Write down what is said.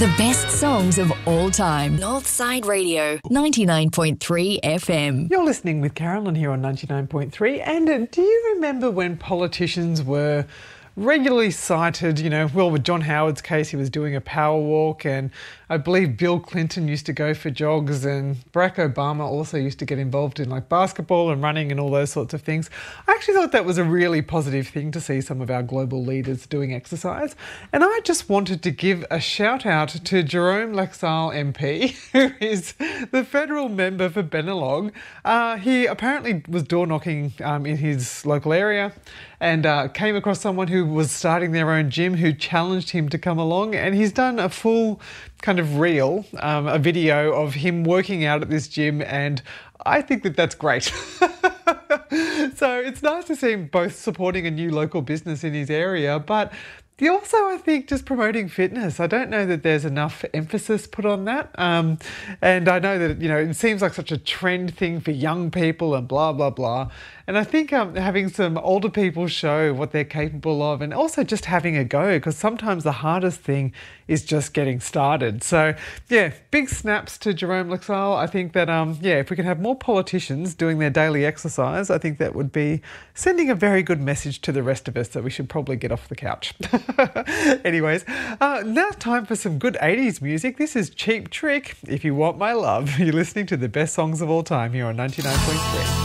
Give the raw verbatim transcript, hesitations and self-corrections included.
The best songs of all time. Northside Radio, ninety-nine point three F M. You're listening with Carolyn here on ninety-nine point three. And uh, do you remember when politicians were regularly cited, you know, well, with John Howard's case, he was doing a power walk, and I believe Bill Clinton used to go for jogs, and Barack Obama also used to get involved in like basketball and running and all those sorts of things. I actually thought that was a really positive thing to see some of our global leaders doing exercise. And I just wanted to give a shout out to Jerome Laxale M P, who is the federal member for Bennelong. Uh, he apparently was door knocking um, in his local area and uh, came across someone who was starting their own gym who challenged him to come along, and he's done a full kind of reel, um, a video of him working out at this gym, and I think that that's great. So it's nice to see him both supporting a new local business in his area, but he also, I think, just promoting fitness. I don't know that there's enough emphasis put on that. Um, and I know that, you know, it seems like such a trend thing for young people and blah, blah, blah. And I think um, having some older people show what they're capable of, and also just having a go, because sometimes the hardest thing is just getting started. So, yeah, big snaps to Jerome Laxale. I think that, um, yeah, if we can have more politicians doing their daily exercise, I think that would be sending a very good message to the rest of us that we should probably get off the couch. Anyways, uh, now time for some good eighties music. This is Cheap Trick, If You Want My Love. You're listening to the best songs of all time here on ninety-nine point three.